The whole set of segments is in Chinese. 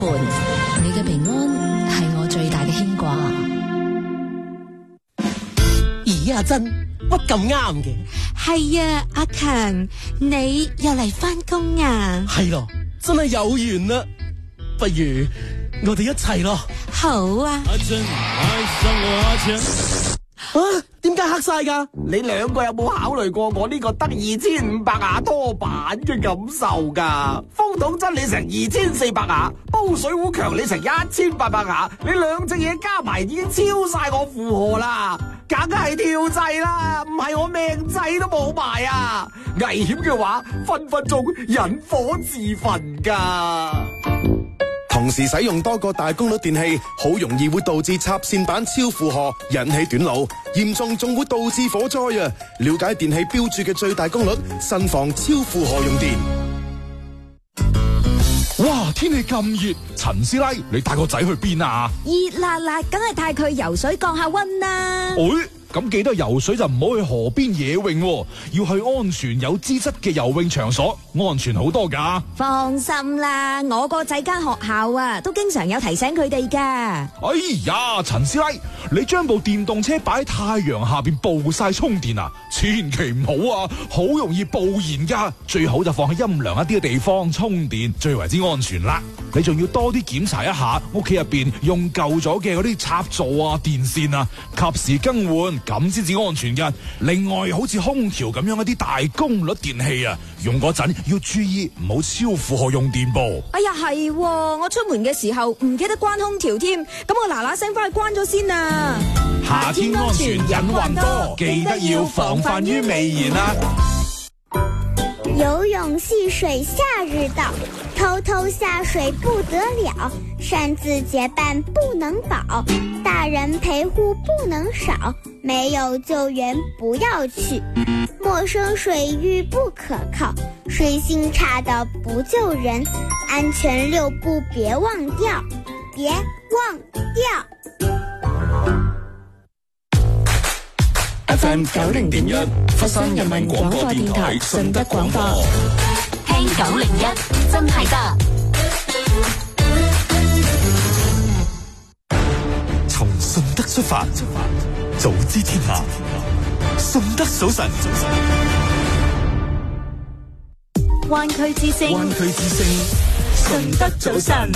你嘅平安係我最大嘅牽掛。 咦，阿珍，乜咁啱嘅？ 係啊，阿強，你又嚟返工啊？ 係咯，真係有緣啦！不如我哋一齊咯。 好啊。 阿珍愛上我阿強。 啊，點解黑晒噶？ 你兩個有冇考慮過我呢個得2500瓦拖板嘅感受噶？風筒真理成2400瓦，煲水壺強你成1800瓦，你兩隻嘢加埋已經超晒我負荷啦，梗係跳掣啦，唔係我命仔都冇埋啊！危險嘅話，分分鐘引火自焚噶。 同時使用多個大功率電器，好容易會導致插線板超負荷，引起短路，嚴重仲會導致火災啊！了解電器標註嘅最大功率，慎防超負荷用電。 哇！天氣咁熱，陳師奶，你帶個仔去邊啊？ 熱辣辣，梗係帶佢游水降下溫啦。 咁記得游水就唔好去河邊野泳，要去安全有資質嘅游泳場所，安全好多噶。 放心啦，我個仔間學校啊，都經常有提醒佢哋噶。 哎呀，陳師奶，你將部電動車擺喺太陽下邊暴曬充電啊，千祈唔好啊，好容易暴燃噶。最好就放喺陰涼一啲嘅地方充電，最為之安全啦。你仲要多啲檢查一下屋企入邊用舊咗嘅嗰啲插座啊、電線啊，及時更換，咁先至安全噶。另外，好似空調咁樣一啲大功率電器啊，用嗰陣要注意唔好超負荷用電噃。 哎呀，係，我出門嘅時候唔記得關空調添，咁我嗱嗱聲翻去關咗先啊。 夏天安全隱患多，記得要防範於未然啊。 游泳戲水夏日到，偷偷下水不得了，擅自結伴不能保，大人陪護不能少，沒有救援不要去，陌生水域不可靠，水性差的不救人，安全6步別忘掉，別忘掉。 FM 90.1佛山人民廣播電台順德廣播，聽901真係得。 從順德出發，早知天下，順德早晨。 灣區之聲， 灣區之聲，順德早晨。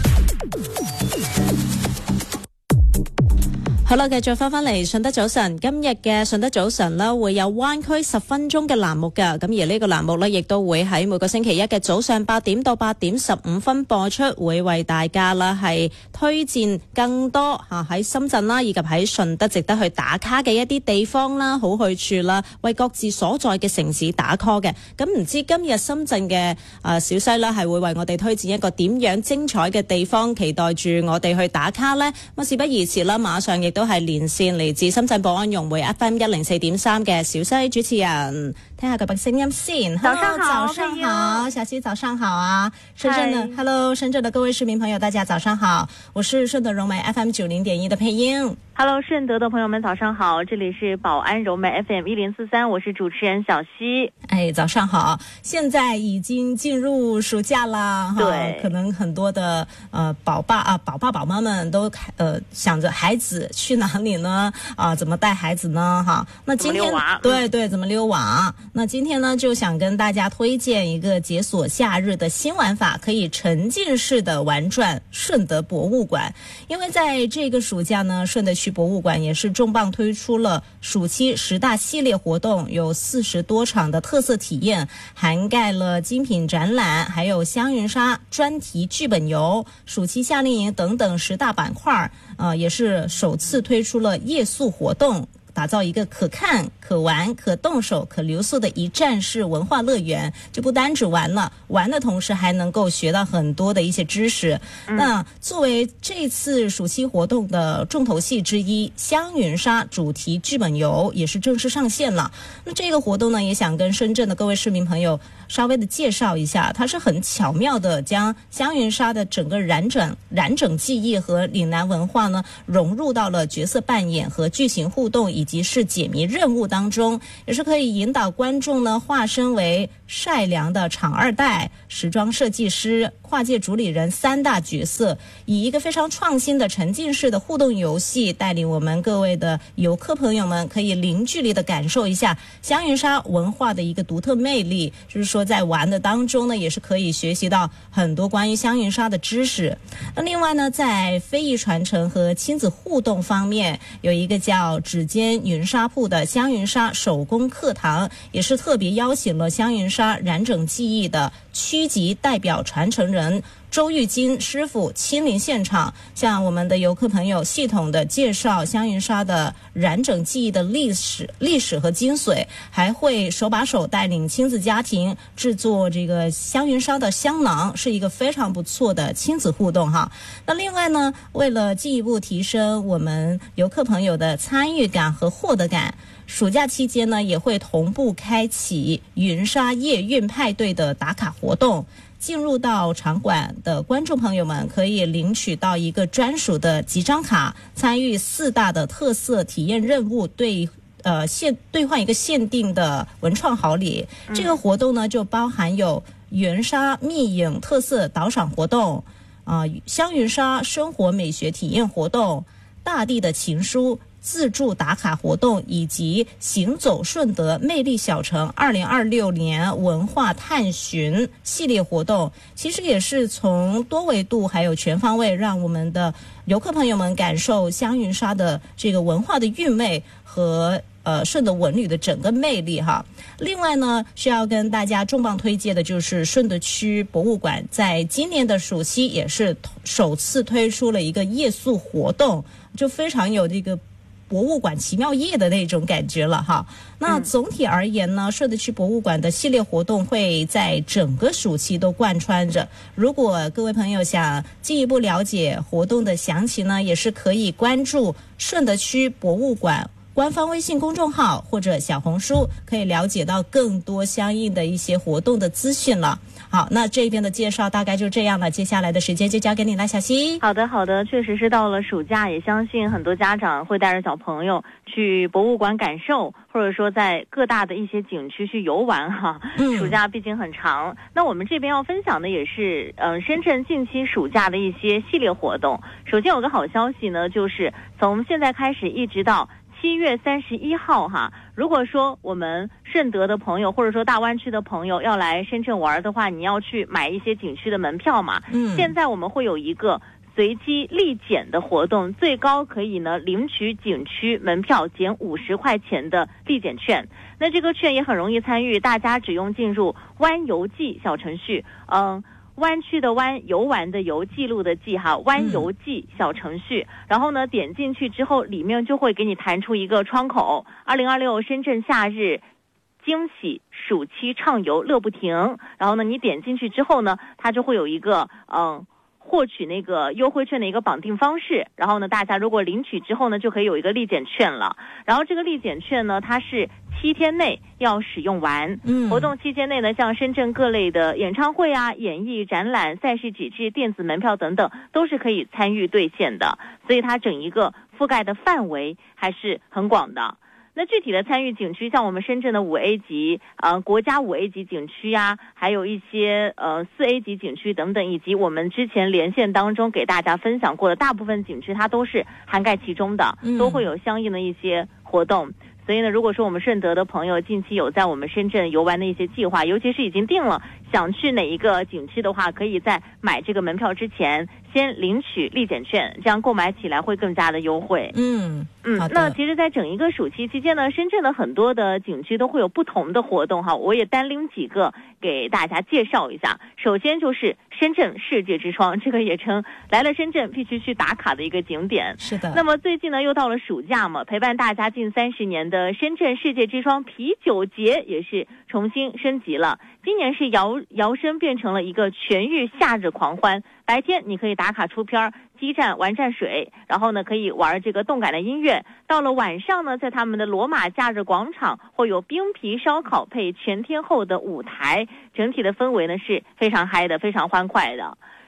好啦，繼續翻嚟順德早晨。今日嘅順德早晨呢，會有灣區10分鐘嘅欄目㗎。咁而呢個欄目呢，亦都會喺每個星期一嘅早上8點到8點15分播出，會為大家啦係推薦更多喺深圳啦，以及喺順德值得去打卡嘅一啲地方啦、好去處啦，為各自所在嘅城市打 call 嘅。咁唔知今日深圳嘅小西啦，係會為我哋推薦一個點樣精彩嘅地方，期待住我哋去打卡呢？咁事不宜遲啦，馬上亦都係連線嚟自深圳寶安融匯 FM 104.3嘅小西主持人，聽下佢把聲音先。 早上好， 早上好，小西早上好啊！深圳的 Hello， 深圳的各位市民朋友，大家早上好，我是順德融媒 FM 90.1的配音。 Hello， 順德的朋友們早上好，這裡是寶安融媒 FM 1043，我是主持人小西。 哎，早上好！現在已經進入暑假啦， 對， 可能很多的寶爸寶媽們都想着孩子去哪裡呢？怎麼帶孩子呢？哈，那今天對，怎麼溜娃？那今天呢，就想跟大家推薦一個解鎖夏日的新玩法，可以沉浸式的玩轉順德博物館。因為在這個暑假呢，順德區博物館也是重磅推出了暑期10大系列活動，有40多場的特色體驗，涵蓋了精品展覽，還有香雲紗專題劇本遊、暑期夏令營等等10大板塊，也是首次推出了夜宿活動，打造一個可看、可玩、可動手、可留宿的一站式文化樂園，就不單止玩了，玩的同時還能夠學到很多的一些知識。那作為這次暑期活動的重頭戲之一，香雲紗主題劇本遊也是正式上線了。那這個活動呢，也想跟深圳的各位市民朋友稍微的介紹一下，它是很巧妙的將香雲紗的整個染整技藝和嶺南文化呢融入到了角色扮演和劇情互動以及是解謎任務當中，也是可以引導觀眾呢化身為晒粮的厂二代、时装设计师、跨界主理人3大角色，以一个非常创新的沉浸式的互动游戏，带领我们各位的游客朋友们可以零距离的感受一下香云纱文化的一个独特魅力。就是说在玩的当中呢，也是可以学习到很多关于香云纱的知识。那另外呢，在非遗传承和亲子互动方面，有一个叫指尖云纱铺的香云纱手工课堂，也是特别邀请了香云纱染整技艺的区级代表传承人周玉金师傅亲临现场，向我们的游客朋友系统的介绍香云纱的染整技艺的历史和精髓，还会手把手带领亲子家庭制作这个香云纱的香囊，是一个非常不错的亲子互动哈。那另外呢，为了进一步提升我们游客朋友的参与感和获得感，暑假期间呢，也会同步开启云纱夜运派对的打卡活动。进入到场馆的观众朋友们可以领取到一个专属的集章卡，参与4大的特色体验任务，兑换一个限定的文创好礼。这个活动呢，就包含有云纱密影特色导赏活动，香云纱生活美学体验活动，大地的情书自助打卡活动，以及行走顺德魅力小城2026年文化探寻系列活动。其实也是从多维度还有全方位，让我们的游客朋友们感受香云纱的这个文化的韵味和顺德文旅的整个魅力哈。另外呢，需要跟大家重磅推荐的就是顺德区博物馆在今年的暑期也是首次推出了一个夜宿活动，就非常有这个博物馆奇妙夜的那种感觉了哈。那总体而言呢，顺德区博物馆的系列活动会在整个暑期都贯穿着。如果各位朋友想进一步了解活动的详情呢，也是可以关注顺德区博物馆官方微信公众号或者小红书，可以了解到更多相应的一些活动的资讯了。好，那这边的介绍大概就这样了，接下来的时间就交给你了，小溪。 好的，确实是到了暑假，也相信很多家长会带着小朋友去博物馆感受，或者说在各大的一些景区去游玩哈。暑假毕竟很长，那我们这边要分享的也是深圳近期暑假的一些系列活动。首先有个好消息呢，就是从现在开始一直到7月31号哈，如果说我们顺德的朋友或者说大湾区的朋友要来深圳玩的话，你要去买一些景区的门票嘛。现在我们会有一个随机立减的活动，最高可以呢领取景区门票减50块钱的立减券。那这个券也很容易参与，大家只用进入湾游记小程序，湾区的湾，游玩的游，记录的记哈，湾游记小程序，然后呢点进去之后，里面就会给你弹出一个窗口，2026深圳夏日惊喜暑期畅游乐不停。然后呢你点进去之后呢，它就会有一个获取那个优惠券的一个绑定方式，然后呢大家如果领取之后呢，就可以有一个立减券了。然后这个立减券呢，它是7天内要使用完。活动期间内呢，像深圳各类的演唱会啊、演艺展览、赛事纸质、电子门票等等，都是可以参与兑现的，所以它整一个覆盖的范围还是很广的。那具体的参与景区，像我们深圳的5A 级国家5A 级景区呀，还有一些4A 级景区等等，以及我们之前连线当中给大家分享过的大部分景区，它都是涵盖其中的，都会有相应的一些活动。所以呢，如果说我们顺德的朋友近期有在我们深圳游玩的一些计划，尤其是已经定了想去哪一个景区的话，可以在买这个门票之前先领取立减券，这样购买起来会更加的优惠。那其实在整一个暑期期间呢，深圳的很多的景区都会有不同的活动哈，我也单拎几个给大家介绍一下。首先就是深圳世界之窗，这个也称来了深圳必须去打卡的一个景点。 是的。 那么最近呢又到了暑假嘛，陪伴大家近30年的深圳世界之窗啤酒节也是重新升级了。今年是摇身变成了一个全域夏日狂欢，白天你可以打卡出片激战玩战水，然后呢可以玩这个动感的音乐，到了晚上呢，在他们的罗马假日广场会有冰皮烧烤配全天候的舞台，整体的氛围呢是非常嗨的，非常欢快的。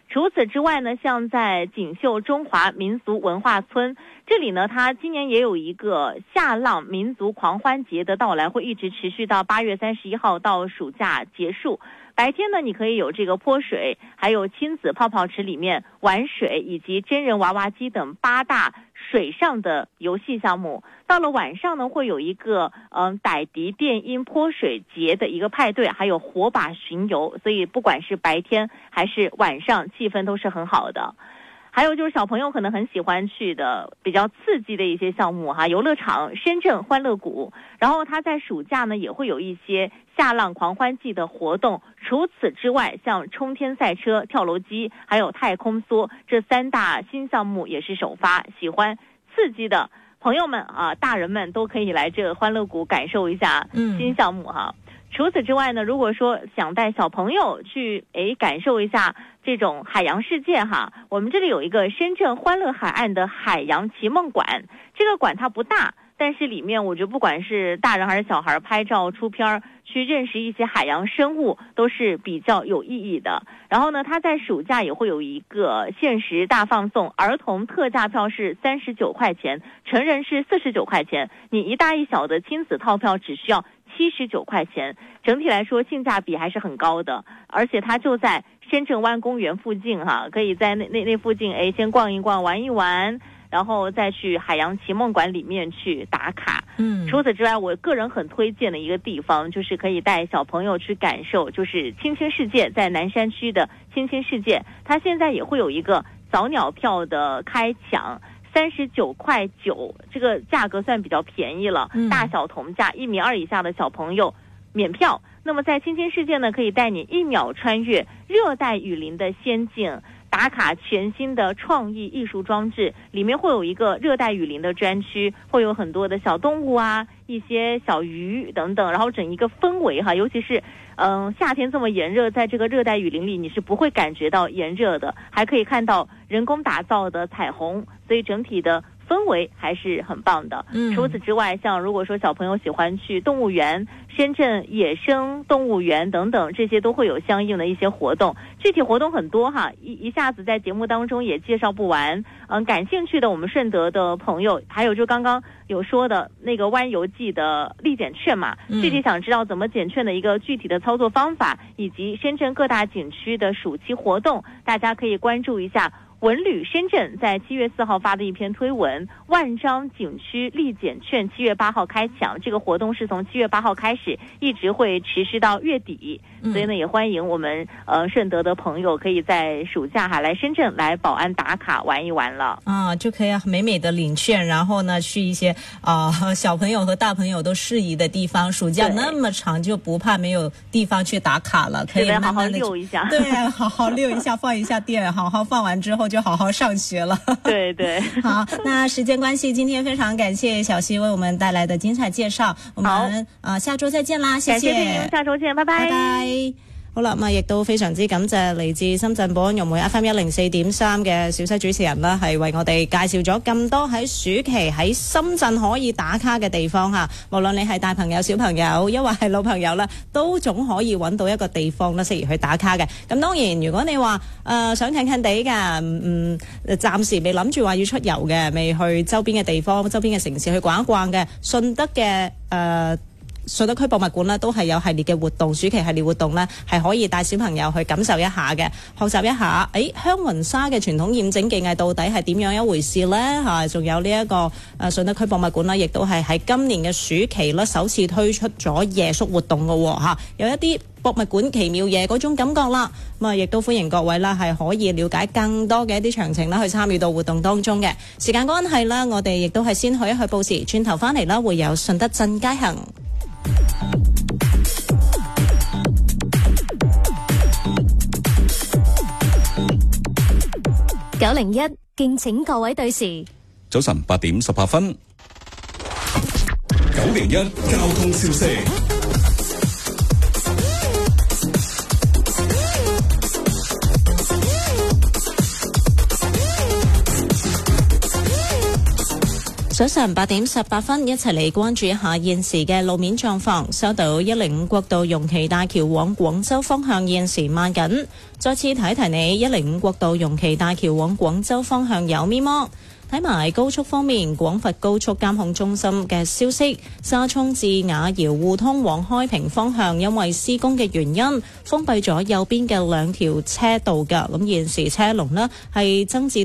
除此之外呢，像在锦绣中华民俗文化村，这里呢，它今年也有一个夏浪民族狂欢节的到来，会一直持续到8月31号到暑假结束。白天呢，你可以有这个泼水，还有亲子泡泡池里面玩水，以及真人娃娃机等8大水上的游戏项目。到了晚上呢，会有一个傣迪电音泼水节的一个派对，还有火把巡游，所以不管是白天还是晚上，气氛都是很好的。还有就是小朋友可能很喜欢去的比较刺激的一些项目哈，游乐场深圳欢乐谷，然后它在暑假呢也会有一些夏浪狂欢季的活动。除此之外，像冲天赛车、跳楼机还有太空梭这3大新项目也是首发，喜欢刺激的朋友们啊，大人们都可以来这个欢乐谷感受一下新项目哈。除此之外呢，如果说想带小朋友去感受一下这种海洋世界哈，我们这里有一个深圳欢乐海岸的海洋奇梦馆。这个馆它不大，但是里面我觉得不管是大人还是小孩拍照出片去认识一些海洋生物都是比较有意义的。然后呢，它在暑假也会有一个限时大放送，儿童特价票是39块钱，成人是49块钱，你一大一小的亲子套票只需要79块钱，整体来说性价比还是很高的。而且它就在深圳湾公园附近哈，可以在那附近先逛一逛玩一玩，然后再去海洋奇梦馆里面去打卡。除此之外，我个人很推荐的一个地方就是可以带小朋友去感受，就是青青世界，在南山区的青青世界，它现在也会有一个早鸟票的开抢，39.9块，这个价格算比较便宜了，大小同价，1.2米以下的小朋友免票。那么在青青世界呢，可以带你1秒穿越热带雨林的仙境，打卡全新的创意艺术装置，里面会有一个热带雨林的专区，会有很多的小动物啊，一些小鱼等等，然后整一个氛围哈，尤其是夏天这么炎热，在这个热带雨林里你是不会感觉到炎热的，还可以看到人工打造的彩虹，所以整体的氛围还是很棒的。除此之外，像如果说小朋友喜欢去动物园，深圳野生动物园等等，这些都会有相应的一些活动。具体活动很多哈，一下子在节目当中也介绍不完。感兴趣的我们顺德的朋友，还有就刚刚有说的那个湾游记的立减券嘛，具体想知道怎么减券的一个具体的操作方法，以及深圳各大景区的暑期活动，大家可以关注一下文旅深圳在7月4号发的一篇推文，万张景区立减券7月8号开抢，这个活动是从7月8号开始，一直会持续到月底。所以呢，也欢迎我们顺德的朋友可以在暑假来深圳来宝安打卡玩一玩了啊，就可以美美的领券，然后呢去一些小朋友和大朋友都适宜的地方。暑假那么长，就不怕没有地方去打卡了，可以慢慢好好溜一下。 对，好好溜一下，放一下电，好好放完之后就好好上学了。 对对。 好，那时间关系，今天非常感謝小希為我們帶來的精彩介紹，我們下周再見啦，謝謝。 感謝聽，下周見，拜拜。 拜拜。好啦，咁啊，亦都非常之感謝嚟自深圳寶安融媒 FM 104.3嘅小西主持人啦，係為我哋介紹咗咁多喺暑期喺深圳可以打卡嘅地方嚇。無論你係大朋友、小朋友，抑或係老朋友啦，都總可以揾到一個地方啦，適宜去打卡嘅。咁當然，如果你話想近近地嘅，暫時未諗住話要出遊嘅，未去周邊嘅地方、周邊嘅城市去逛一逛嘅，順德嘅順德區博物館呢都係有系列嘅活動，暑期系列活動呢係可以帶小朋友去感受一下嘅，學習一下香雲紗嘅傳統染整技藝到底係點樣一回事呢？仲有呢一個順德區博物館呢，亦都係喺今年嘅暑期呢首次推出咗夜宿活動嘅有一啲博物館奇妙夜嗰種感覺啦。咁啊，亦都歡迎各位啦係可以了解更多嘅一啲詳情啦，去參與到活動當中嘅。時間關係啦，我哋亦都係先去一去報時，轉頭翻嚟啦會有順德鎮街行。 901敬請各位對時。 早晨8點18分。901交通消息。 早上8點18分，一齊嚟關注一下現時嘅路面狀況。收到105國道容旗大橋往廣州方向現時慢緊。再次提提你，105國道容旗大橋往廣州方向有咪摩。睇埋高速方面，廣佛高速監控中心嘅消息，沙涌至雅瑤互通往開平方向，因為施工嘅原因，封閉咗右邊嘅2條車道㗎。咁現時車龍呢係增至